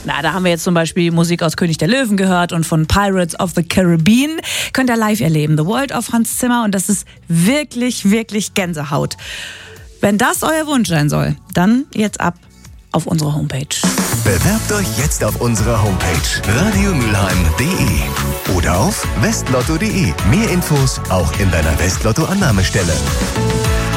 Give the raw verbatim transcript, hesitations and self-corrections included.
Na, da haben wir jetzt zum Beispiel Musik aus König der Löwen gehört und von Pirates of the Caribbean. Könnt ihr live erleben. The World of Hans Zimmer. Und das ist wirklich, wirklich Gänsehaut. Wenn das euer Wunsch sein soll, dann jetzt ab auf unsere Homepage. Bewerbt euch jetzt auf unserer Homepage radio mülheim punkt de oder auf westlotto punkt de. Mehr Infos auch in deiner Westlotto-Annahmestelle.